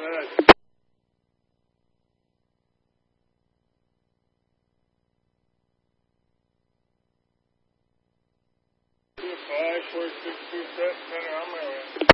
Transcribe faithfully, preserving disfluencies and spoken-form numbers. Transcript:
minutes. Two five four six two seven, center on my way.